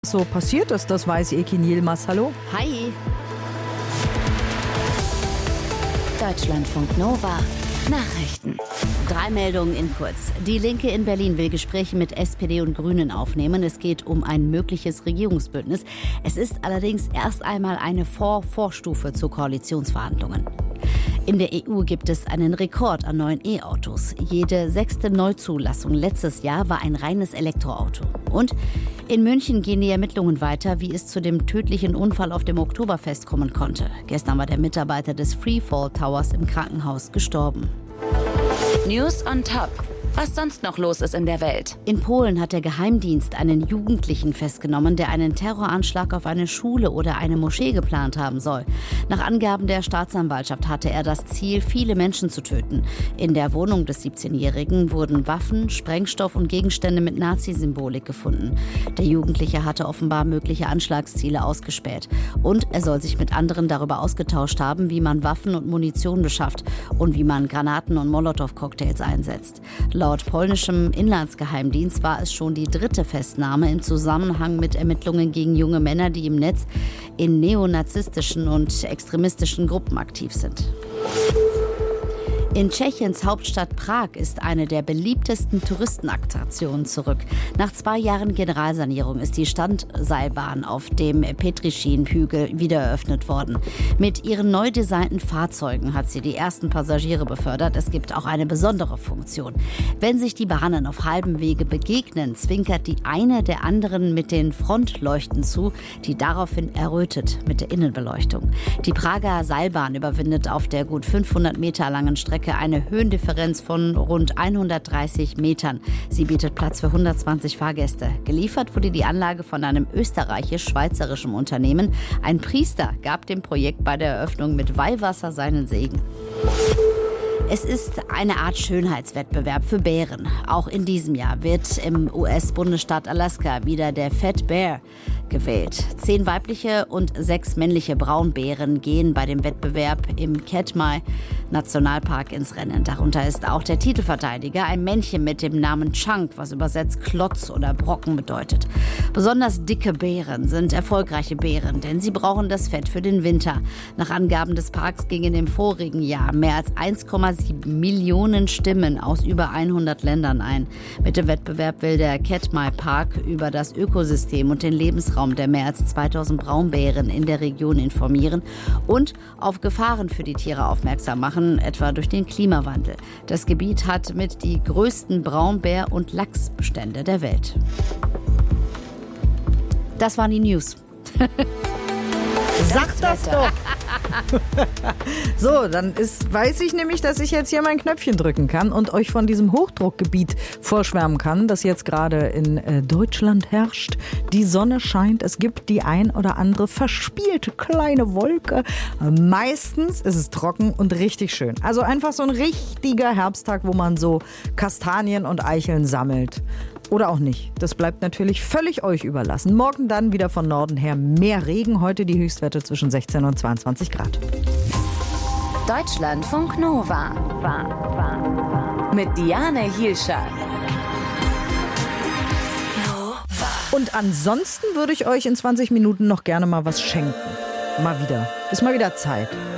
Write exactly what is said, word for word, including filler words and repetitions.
So passiert ist, das weiß Ekin Yilmaz. Hallo. Hi. Deutschlandfunk Nova. Nachrichten. Drei Meldungen in kurz. Die Linke in Berlin will Gespräche mit S P D und Grünen aufnehmen. Es geht um ein mögliches Regierungsbündnis. Es ist allerdings erst einmal eine Vor-Vorstufe zu Koalitionsverhandlungen. In der E U gibt es einen Rekord an neuen E-Autos. Jede sechste Neuzulassung letztes Jahr war ein reines Elektroauto. Und in München gehen die Ermittlungen weiter, wie es zu dem tödlichen Unfall auf dem Oktoberfest kommen konnte. Gestern war der Mitarbeiter des Freefall Towers im Krankenhaus gestorben. News on Top. Was sonst noch los ist in der Welt? In Polen hat der Geheimdienst einen Jugendlichen festgenommen, der einen Terroranschlag auf eine Schule oder eine Moschee geplant haben soll. Nach Angaben der Staatsanwaltschaft hatte er das Ziel, viele Menschen zu töten. In der Wohnung des siebzehnjährigen wurden Waffen, Sprengstoff und Gegenstände mit Nazi-Symbolik gefunden. Der Jugendliche hatte offenbar mögliche Anschlagsziele ausgespäht. Und er soll sich mit anderen darüber ausgetauscht haben, wie man Waffen und Munition beschafft und wie man Granaten und Molotow-Cocktails einsetzt. Laut polnischem Inlandsgeheimdienst war es schon die dritte Festnahme im Zusammenhang mit Ermittlungen gegen junge Männer, die im Netz in neonazistischen und extremistischen Gruppen aktiv sind. In Tschechiens Hauptstadt Prag ist eine der beliebtesten Touristenattraktionen zurück. Nach zwei Jahren Generalsanierung ist die Standseilbahn auf dem Petrischin-Hügel wieder eröffnet worden. Mit ihren neu designten Fahrzeugen hat sie die ersten Passagiere befördert. Es gibt auch eine besondere Funktion. Wenn sich die Bahnen auf halbem Wege begegnen, zwinkert die eine der anderen mit den Frontleuchten zu, die daraufhin errötet mit der Innenbeleuchtung. Die Prager Seilbahn überwindet auf der gut fünfhundert Meter langen Strecke eine Höhendifferenz von rund hundertdreißig Metern. Sie bietet Platz für hundertzwanzig Fahrgäste. Geliefert wurde die Anlage von einem österreichisch-schweizerischen Unternehmen. Ein Priester gab dem Projekt bei der Eröffnung mit Weihwasser seinen Segen. Es ist eine Art Schönheitswettbewerb für Bären. Auch in diesem Jahr wird im U S-Bundesstaat Alaska wieder der Fat Bear gewählt. Zehn weibliche und sechs männliche Braunbären gehen bei dem Wettbewerb im Katmai Nationalpark ins Rennen. Darunter ist auch der Titelverteidiger, ein Männchen mit dem Namen Chunk, was übersetzt Klotz oder Brocken bedeutet. Besonders dicke Bären sind erfolgreiche Bären, denn sie brauchen das Fett für den Winter. Nach Angaben des Parks gingen im vorigen Jahr mehr als eins Komma sieben Millionen Stimmen aus über hundert Ländern ein. Mit dem Wettbewerb will der Katmai Park über das Ökosystem und den Lebensraum der mehr als zweitausend Braunbären in der Region informieren und auf Gefahren für die Tiere aufmerksam machen, etwa durch den Klimawandel. Das Gebiet hat mit die größten Braunbär- und Lachsbestände der Welt. Das waren die News. Sag das doch! So, dann ist, weiß ich nämlich, dass ich jetzt hier mein Knöpfchen drücken kann und euch von diesem Hochdruckgebiet vorschwärmen kann, das jetzt gerade in äh, Deutschland herrscht. Die Sonne scheint, es gibt die ein oder andere verspielte kleine Wolke. Meistens ist es trocken und richtig schön. Also einfach so ein richtiger Herbsttag, wo man so Kastanien und Eicheln sammelt. Oder auch nicht. Das bleibt natürlich völlig euch überlassen. Morgen dann wieder von Norden her mehr Regen. Heute die Höchstwerte zwischen sechzehn und zweiundzwanzig Grad. Deutschlandfunk Nova. Mit Diane Hielscher. Und ansonsten würde ich euch in zwanzig Minuten noch gerne mal was schenken. Mal wieder. Ist mal wieder Zeit.